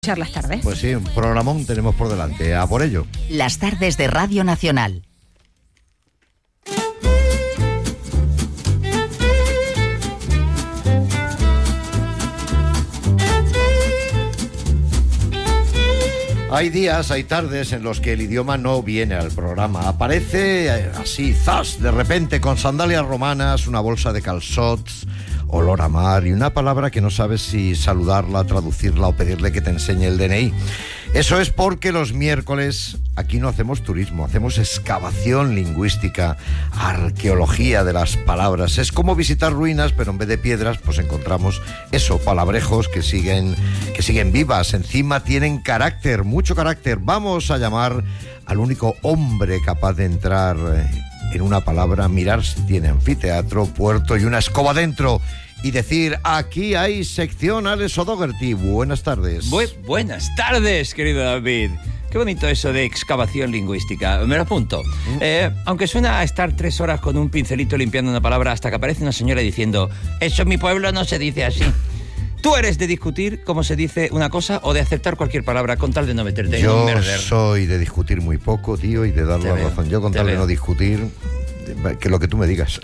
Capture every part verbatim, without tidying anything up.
Las tardes. Pues sí, un programón tenemos por delante, a por ello. Las tardes de Radio Nacional. Hay días, hay tardes en los que el idioma no viene al programa. Aparece así, zas, de repente, con sandalias romanas, una bolsa de calçots, olor a mar y una palabra que no sabes si saludarla, traducirla o pedirle que te enseñe el D N I. Eso es porque los miércoles aquí no hacemos turismo, hacemos excavación lingüística, arqueología de las palabras. Es como visitar ruinas, pero en vez de piedras, pues encontramos eso, palabrejos que siguen, que siguen vivas. Encima tienen carácter, mucho carácter. Vamos a llamar al único hombre capaz de entrar en una palabra, mirar si tiene anfiteatro, puerto y una escoba dentro, y decir, aquí hay sección Alex O'Doherty. Buenas tardes. Bu buenas tardes, querido David. Qué bonito eso de excavación lingüística. Me lo apunto. ¿Mm? Eh, aunque suena a estar tres horas con un pincelito limpiando una palabra hasta que aparece una señora diciendo, eso en mi pueblo no se dice así. ¿Tú eres de discutir cómo se dice una cosa o de aceptar cualquier palabra con tal de no meterte en un merder? Yo soy de discutir muy poco, tío, y de dar la razón. Yo con tal de no discutir, que lo que tú me digas.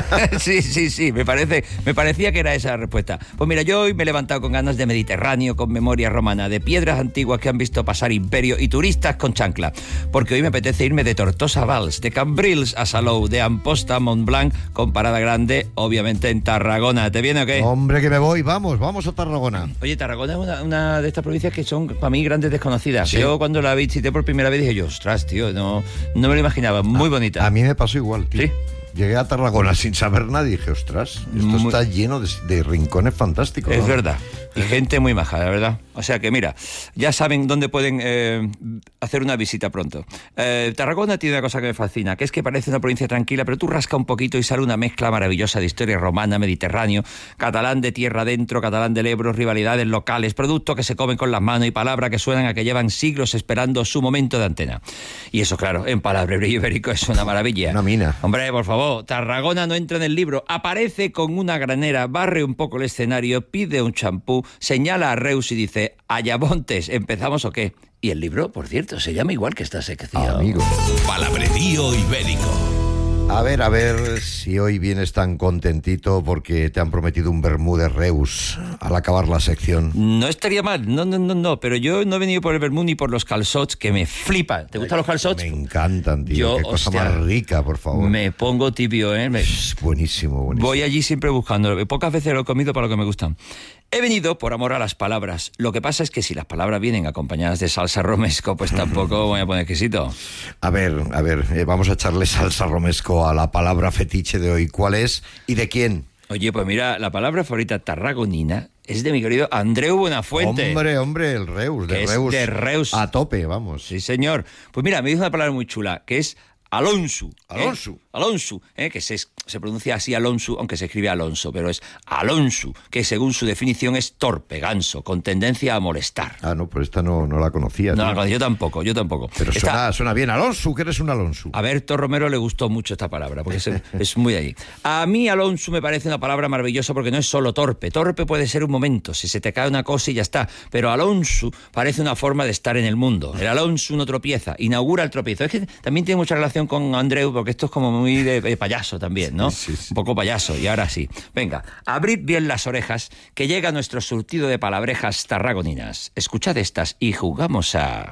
Sí, sí, sí, me parece, me parecía que era esa la respuesta. Pues mira, yo hoy me he levantado con ganas de Mediterráneo, con memoria romana, de piedras antiguas que han visto pasar imperio y turistas con chancla. Porque hoy me apetece irme de Tortosa a Valls, de Cambrils a Salou, de Amposta a Montblanc, con parada grande, obviamente en Tarragona. ¿Te viene o qué? Hombre, que me voy, vamos, vamos a Tarragona. Oye, Tarragona es una, una de estas provincias que son para mí grandes desconocidas. ¿Sí? Yo cuando la visité por primera vez dije yo, ostras, tío, no, no me lo imaginaba, muy a, bonita. A mí me pasó igual, tío. ¿Sí? Llegué a Tarragona sin saber nada y dije, ostras, esto muy... está lleno de, de rincones fantásticos. Es ¿no? verdad. Y gente muy maja, la verdad. O sea que mira, ya saben dónde pueden eh, hacer una visita pronto. Eh, Tarragona tiene una cosa que me fascina, que es que parece una provincia tranquila, pero tú rasca un poquito y sale una mezcla maravillosa de historia romana, mediterráneo, catalán de tierra adentro, catalán del Ebro, rivalidades locales, productos que se comen con las manos y palabras que suenan a que llevan siglos esperando su momento de antena. Y eso, claro, en palabrerío ibérico es una maravilla. Una mina. Hombre, por favor, Tarragona no entra en el libro, aparece con una granera, barre un poco el escenario, pide un champú, señala a Reus y dice, ¿Ayamontes, empezamos o qué? Y el libro, por cierto, se llama igual que esta sección. Amigo. Palabrerío ibérico. A ver, a ver si hoy vienes tan contentito porque te han prometido un vermú de Reus al acabar la sección. No estaría mal, no, no, no, no, pero yo no he venido por el vermú ni por los calçots, que me flipan. ¿Te gustan los calçots? Me encantan, tío. Yo, Qué cosa hostia, más rica, por favor. Me pongo tibio, ¿eh? Me... Buenísimo, buenísimo. Voy allí siempre buscándolo. Pocas veces lo he comido para lo que me gustan. He venido por amor a las palabras. Lo que pasa es que si las palabras vienen acompañadas de salsa romesco, pues tampoco voy a poner exquisito. A ver, a ver, eh, vamos a echarle salsa romesco a la palabra fetiche de hoy. ¿Cuál es y de quién? Oye, pues mira, la palabra favorita tarragonina es de mi querido Andreu Buenafuente. Hombre, hombre, el Reus, de Reus. de Reus. A tope, vamos. Sí, señor. Pues mira, me dice una palabra muy chula, que es Alonso. Alonso. ¿eh? Alonso, ¿eh? que se, se pronuncia así Alonso, aunque se escribe Alonso, pero es Alonso, que según su definición es torpe, ganso, con tendencia a molestar. Ah, no, pues esta no, no la conocía. No tío. la conocía, yo tampoco, yo tampoco. Pero esta... suena, suena bien. Alonso, que eres un Alonso. A Berto Romero le gustó mucho esta palabra, porque es, es muy de ahí. A mí Alonso me parece una palabra maravillosa porque no es solo torpe. Torpe puede ser un momento, si se te cae una cosa y ya está. Pero Alonso parece una forma de estar en el mundo. El Alonso no tropieza, inaugura el tropiezo. Es que también tiene mucha relación con Andreu, porque esto es como muy de, de payaso también, ¿no? Sí, sí, sí. Un poco payaso, y ahora sí. Venga, abrid bien las orejas, que llega nuestro surtido de palabrejas tarragoninas. Escuchad estas y jugamos a...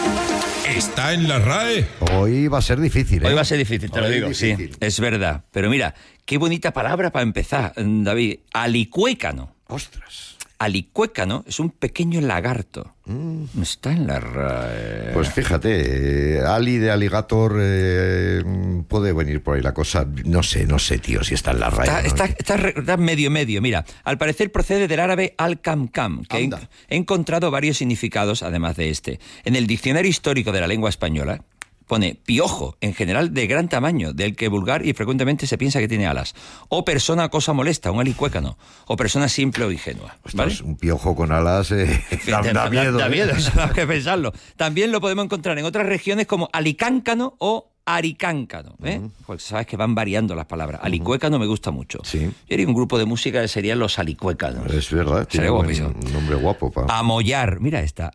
¿Está en la R A E? Hoy va a ser difícil, ¿eh? Hoy va a ser difícil, te lo Hoy digo, difícil. sí, es verdad. Pero mira, qué bonita palabra para empezar, David. Alicuécano. Ostras. Alicuécano es un pequeño lagarto. Mm. Está en la R A E. Pues fíjate, eh, Ali de Alligator eh, puede venir por ahí la cosa. No sé, no sé, tío, si está en la R A E. Está, ¿no? está, está, está medio medio, mira. Al parecer procede del árabe al-kam-kam, que he, he encontrado varios significados, además de este. En el Diccionario Histórico de la Lengua Española, pone piojo, en general de gran tamaño, del que vulgar y frecuentemente se piensa que tiene alas. O persona cosa molesta, un alicuécano. O persona simple o ingenua. ¿Vale? Ostras, un piojo con alas eh, da, da, da miedo. Da ¿eh? miedo, eso hay que pensarlo. También lo podemos encontrar en otras regiones como alicáncano o aricáncano, ¿eh? Uh-huh. Pues sabes que van variando las palabras. Uh-huh. Alicuécano me gusta mucho. Sí. Yo haría un grupo de música que serían los alicuécanos. Es verdad, tiene un, un nombre guapo. Pa. Amollar, mira esta.